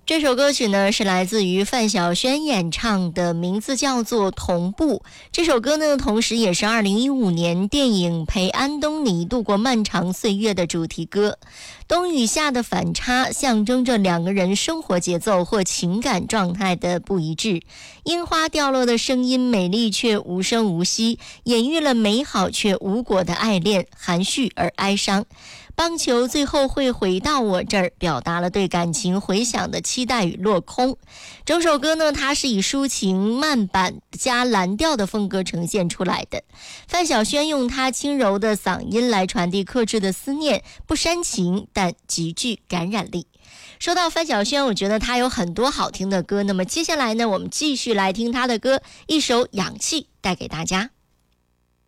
这首歌曲呢是来自于范晓萱演唱的，名字叫做《同步》。这首歌呢同时也是2015年电影《陪安东尼度过漫长岁月》的主题歌。冬与夏的反差象征着两个人生活节奏或情感状态的不一致。樱花掉落的声音美丽却无声无息，演绎了美好却无果的爱恋，含蓄而哀伤。棒球最后会回到我这儿，表达了对感情回响的期待与落空。整首歌呢，它是以抒情慢板加蓝调的风格呈现出来的。范晓萱用她轻柔的嗓音来传递克制的思念，不煽情，但极具感染力。说到范晓萱，我觉得她有很多好听的歌，那么接下来呢，我们继续来听她的歌，一首《氧气》带给大家。